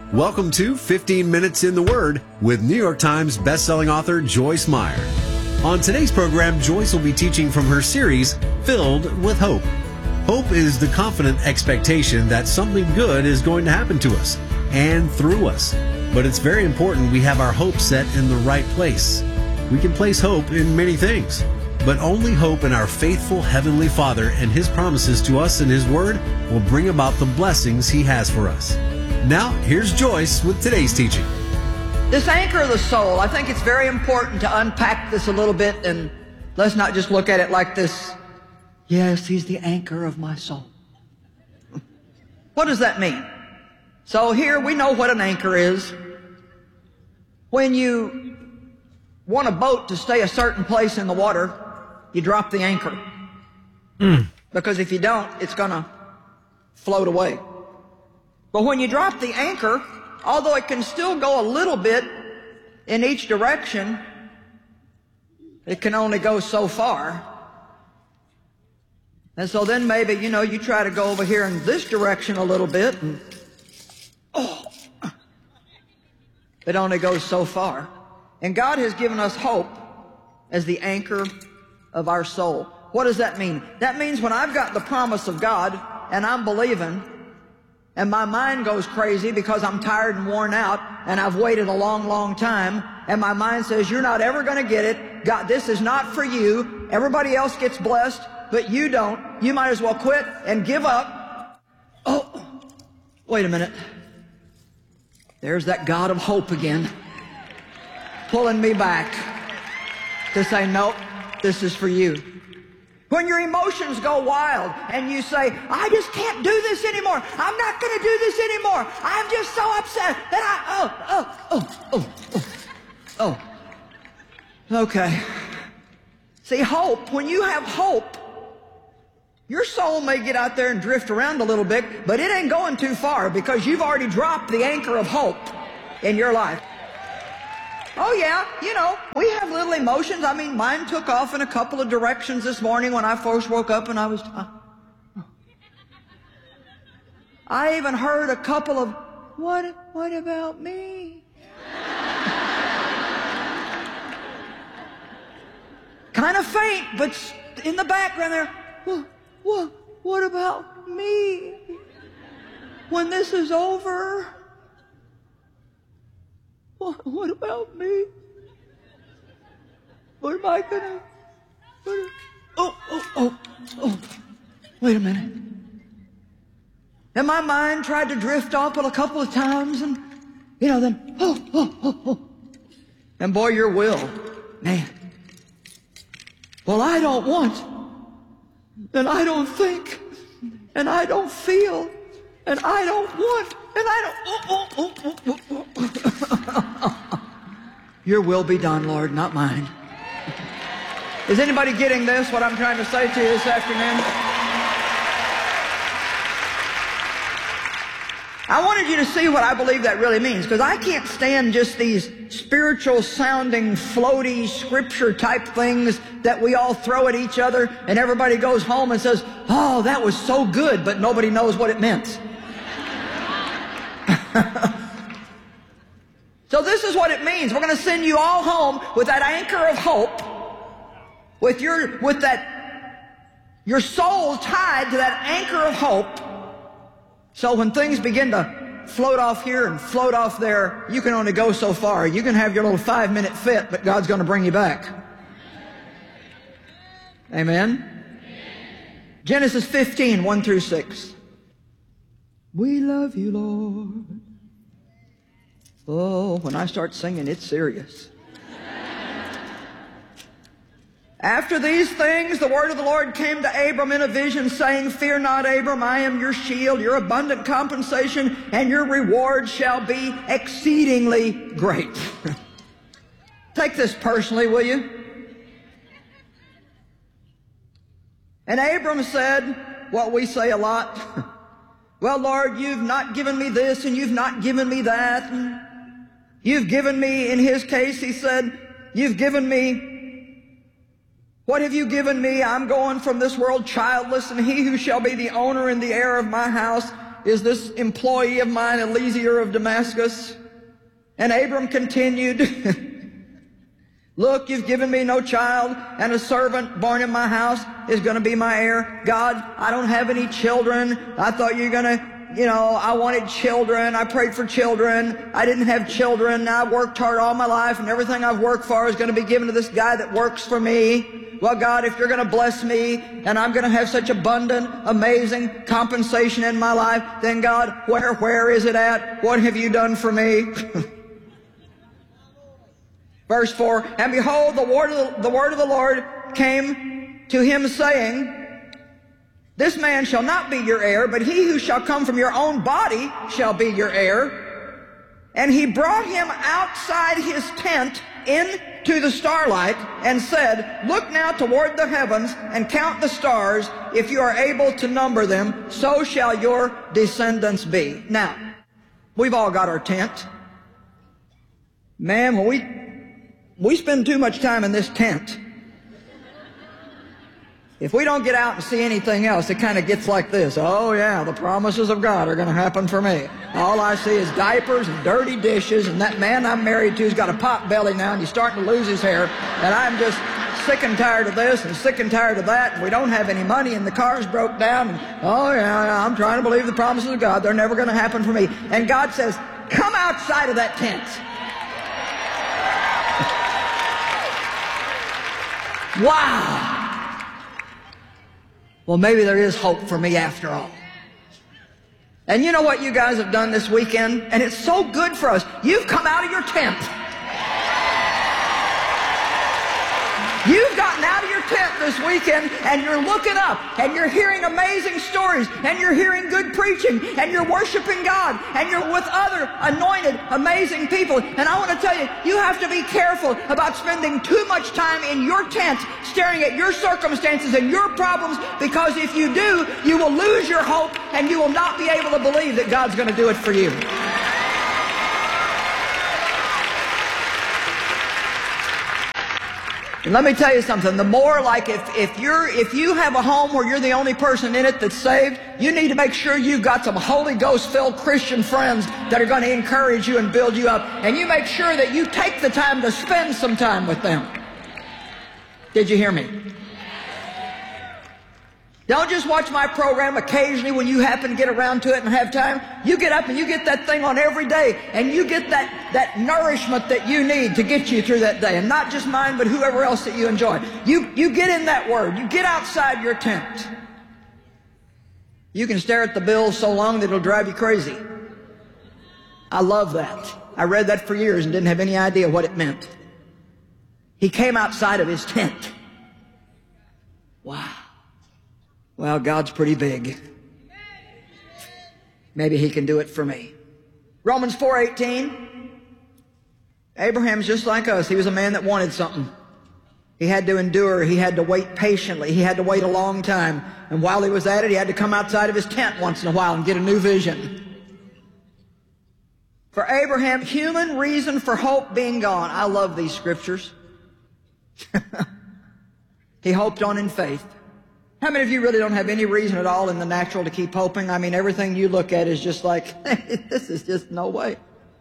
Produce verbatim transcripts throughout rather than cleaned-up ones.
Welcome to fifteen minutes in the Word with New York Times bestselling author Joyce Meyer. On today's program, Joyce will be teaching from her series, Filled with Hope. Hope is the confident expectation that something good is going to happen to us and through us. But it's very important we have our hope set in the right place. We can place hope in many things, but only hope in our faithful Heavenly Father and His promises to us in His Word will bring about the blessings He has for us. Now, here's Joyce with today's teaching. This anchor of the soul, I think it's very important to unpack this a little bit, and let's not just look at it like this. Yes, He's the anchor of my soul. What does that mean? So here we know what an anchor is. When you want a boat to stay a certain place in the water, you drop the anchor. Mm. Because if you don't, it's going to float away. But when you drop the anchor, although it can still go a little bit in each direction, it can only go so far. And so then maybe, you know, you try to go over here in this direction a little bit, and oh, it only goes so far. And God has given us hope as the anchor of our soul. What does that mean? That means when I've got the promise of God and I'm believing, and my mind goes crazy because I'm tired and worn out, and I've waited a long, long time, and my mind says, you're not ever going to get it. God, this is not for you. Everybody else gets blessed, but you don't. You might as well quit and give up. Oh, wait a minute. There's that God of hope again, pulling me back to say, nope, this is for you. When your emotions go wild and you say, I just can't do this anymore. I'm not going to do this anymore. I'm just so upset that I, oh, oh, oh, oh, oh, oh. Okay. See, hope, when you have hope, your soul may get out there and drift around a little bit, but it ain't going too far because you've already dropped the anchor of hope in your life. Oh yeah, you know, we have little emotions. I mean, mine took off in a couple of directions this morning when I first woke up, and I was... Uh, I even heard a couple of, what, what about me? Kind of faint, but in the background there, what, what, what about me? When this is over... What, what about me? What am I gonna... What, oh, oh, oh, oh. Wait a minute. And my mind tried to drift off a couple of times, and, you know, then, oh, oh, oh, oh. And boy, your will, man. Well, I don't want, and I don't think, and I don't feel, and I don't want, and I don't... Oh, oh, oh, oh, oh, oh. Your will be done, Lord, not mine. Is anybody getting this, what I'm trying to say to you this afternoon? I wanted you to see what I believe that really means, because I can't stand just these spiritual sounding, floaty, scripture type things that we all throw at each other, and everybody goes home and says, oh, that was so good, but nobody knows what it meant. So this is what it means. We're going to send you all home with that anchor of hope, with your, with that, your soul tied to that anchor of hope. So when things begin to float off here and float off there, you can only go so far. You can have your little five minute fit, but God's going to bring you back. Amen? Genesis fifteen, one through six. We love you, Lord. Oh, when I start singing, it's serious. After these things, the word of the Lord came to Abram in a vision, saying, fear not, Abram, I am your shield, your abundant compensation, and your reward shall be exceedingly great. Take this personally, will you? And Abram said what we say a lot. Well, Lord, you've not given me this, and you've not given me that. And you've given me, in his case, he said, you've given me, what have you given me? I'm going from this world childless, and he who shall be the owner and the heir of my house is this employee of mine, Eliezer of Damascus? And Abram continued, look, you've given me no child, and a servant born in my house is going to be my heir. God, I don't have any children. I thought you were going to, you know, I wanted children. I prayed for children. I didn't have children. Now I've worked hard all my life, and everything I've worked for is going to be given to this guy that works for me. Well, God, if you're going to bless me, and I'm going to have such abundant, amazing compensation in my life, then God, where, where is it at? What have you done for me? Verse four, and behold, the word, of the, the word of the Lord came to him, saying, this man shall not be your heir, but he who shall come from your own body shall be your heir. And he brought him outside his tent into the starlight and said, look now toward the heavens and count the stars. If you are able to number them, so shall your descendants be. Now, we've all got our tent. Man, when we, we spend too much time in this tent, if we don't get out and see anything else, it kind of gets like this. Oh yeah, the promises of God are going to happen for me. All I see is diapers and dirty dishes, and that man I'm married to has got a pot belly now, and he's starting to lose his hair, and I'm just sick and tired of this and sick and tired of that, and we don't have any money, and the car's broke down, and oh yeah, yeah I'm trying to believe the promises of God. They're never going to happen for me. And God says, come outside of that tent. Wow. Well, maybe there is hope for me after all. And you know what you guys have done this weekend? And it's so good for us. You've come out of your tent. You've gotten out of your tent this weekend, and you're looking up, and you're hearing amazing stories, and you're hearing good preaching, and you're worshiping God, and you're with other anointed, amazing people. And I want to tell you, you have to be careful about spending too much time in your tent staring at your circumstances and your problems, because if you do, you will lose your hope, and you will not be able to believe that God's going to do it for you. And let me tell you something, the more like if, if you're, if you have a home where you're the only person in it that's saved, you need to make sure you've got some Holy Ghost filled Christian friends that are going to encourage you and build you up. And you make sure that you take the time to spend some time with them. Did you hear me? Don't just watch my program occasionally when you happen to get around to it and have time. You get up and you get that thing on every day, and you get that, that nourishment that you need to get you through that day. And not just mine, but whoever else that you enjoy. You, you get in that Word. You get outside your tent. You can stare at the bills so long that it'll drive you crazy. I love that. I read that for years and didn't have any idea what it meant. He came outside of his tent. Wow. Well, God's pretty big. Maybe He can do it for me. Romans four eighteen. Abraham's just like us. He was a man that wanted something. He had to endure. He had to wait patiently. He had to wait a long time. And while he was at it, he had to come outside of his tent once in a while and get a new vision. For Abraham, human reason for hope being gone. I love these scriptures. He hoped on in faith. How many of you really don't have any reason at all in the natural to keep hoping? I mean, everything you look at is just like, this is just no way.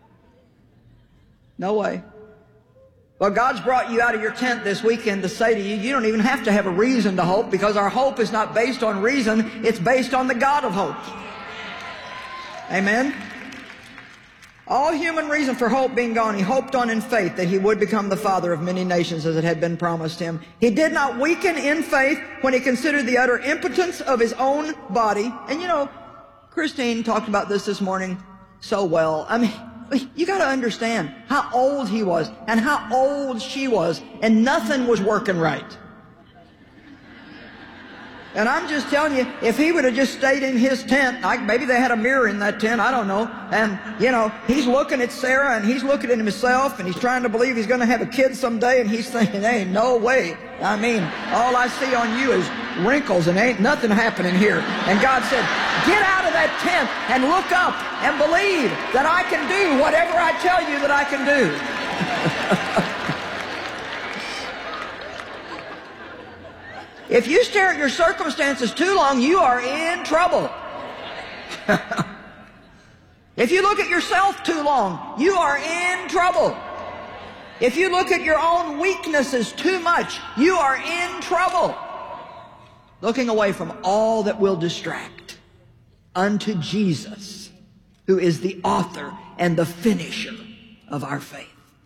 No way. Well, God's brought you out of your tent this weekend to say to you, you don't even have to have a reason to hope, because our hope is not based on reason. It's based on the God of hope. Amen? All human reason for hope being gone, he hoped on in faith that he would become the father of many nations as it had been promised him. He did not weaken in faith when he considered the utter impotence of his own body. And you know, Christine talked about this this morning so well. I mean, you got to understand how old he was and how old she was, and nothing was working right. And I'm just telling you, if he would have just stayed in his tent, like maybe they had a mirror in that tent, I don't know. And, you know, he's looking at Sarah and he's looking at himself and he's trying to believe he's going to have a kid someday, and he's thinking, hey, no way. I mean, all I see on you is wrinkles and ain't nothing happening here. And God said, get out of that tent and look up and believe that I can do whatever I tell you that I can do. If you stare at your circumstances too long, you are in trouble. If you look at yourself too long, you are in trouble. If you look at your own weaknesses too much, you are in trouble. Looking away from all that will distract unto Jesus, who is the author and the finisher of our faith.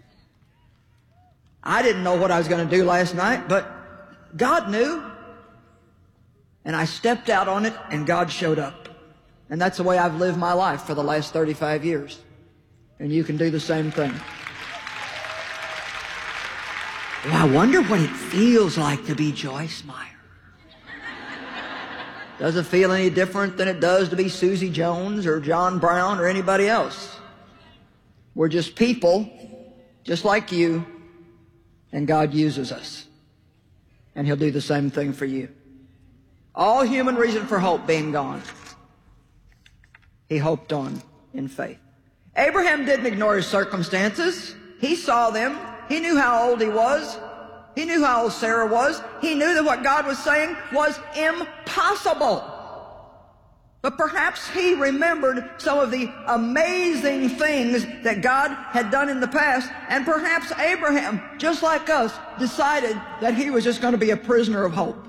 I didn't know what I was going to do last night, but God knew. And I stepped out on it, and God showed up. And that's the way I've lived my life for the last thirty-five years. And you can do the same thing. Well, I wonder what it feels like to be Joyce Meyer. Doesn't feel any different than it does to be Susie Jones or John Brown or anybody else. We're just people, just like you, and God uses us. And He'll do the same thing for you. All human reason for hope being gone, he hoped on in faith. Abraham didn't ignore his circumstances. He saw them. He knew how old he was. He knew how old Sarah was. He knew that what God was saying was impossible. But perhaps he remembered some of the amazing things that God had done in the past, and perhaps Abraham, just like us, decided that he was just going to be a prisoner of hope.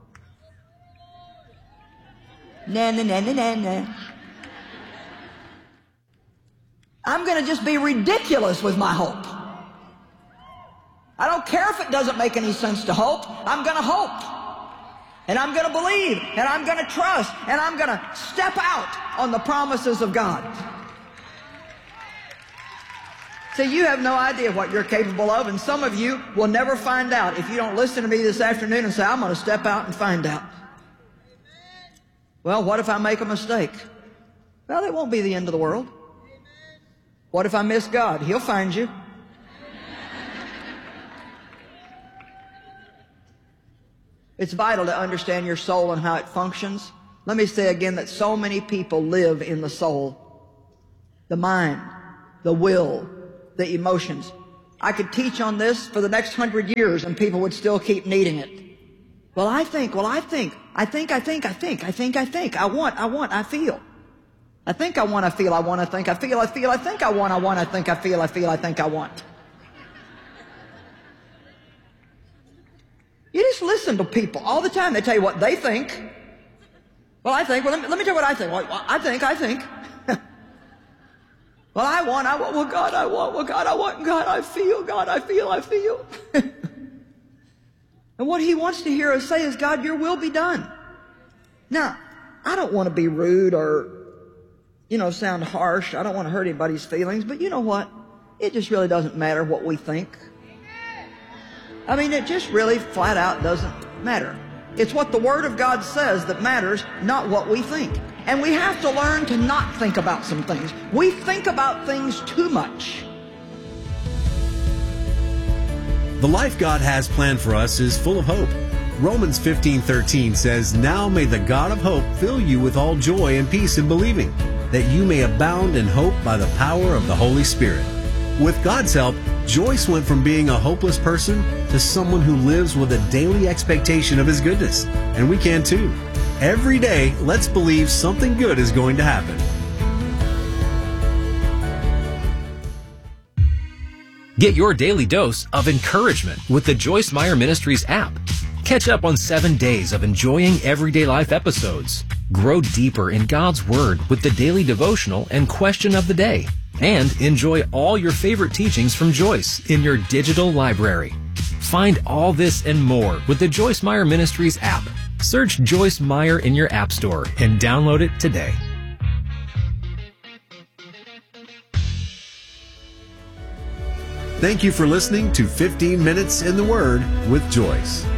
Na na na na na na. I'm going to just be ridiculous with my hope. I don't care if it doesn't make any sense to hope. I'm going to hope. And I'm going to believe. And I'm going to trust. And I'm going to step out on the promises of God. See, you have no idea what you're capable of, and some of you will never find out if you don't listen to me this afternoon and say, I'm going to step out and find out. Well, what if I make a mistake? Well, it won't be the end of the world. What if I miss God? He'll find you. It's vital to understand your soul and how it functions. Let me say again that so many people live in the soul, the mind, the will, the emotions. I could teach on this for the next hundred years and people would still keep needing it. Well, I think, well, I think, I think, I think, I think, I think, I think, I want, I want, I feel. I think I want, I feel, I want, I think, I feel, I feel, I think I want, I want, I think, I feel, I feel, I think I want. You just listen to people all the time. They tell you what they think. Well, I think, well, let me, let me tell you what I think. Well, I think, I think. Well, I want, I want, well, God, I want, well, God, I want, God, I feel, God, I feel, I feel. And what He wants to hear us say is, God, your will be done. Now, I don't want to be rude or, you know, sound harsh. I don't want to hurt anybody's feelings. But you know what? It just really doesn't matter what we think. I mean, it just really flat out doesn't matter. It's what the Word of God says that matters, not what we think. And we have to learn to not think about some things. We think about things too much. The life God has planned for us is full of hope. Romans fifteen thirteen says, Now may the God of hope fill you with all joy and peace in believing, that you may abound in hope by the power of the Holy Spirit. With God's help, Joyce went from being a hopeless person to someone who lives with a daily expectation of His goodness. And we can too. Every day, let's believe something good is going to happen. Get your daily dose of encouragement with the Joyce Meyer Ministries app. Catch up on seven days of enjoying everyday life episodes. Grow deeper in God's Word with the daily devotional and question of the day. And enjoy all your favorite teachings from Joyce in your digital library. Find all this and more with the Joyce Meyer Ministries app. Search Joyce Meyer in your app store and download it today. Thank you for listening to fifteen minutes in the Word with Joyce.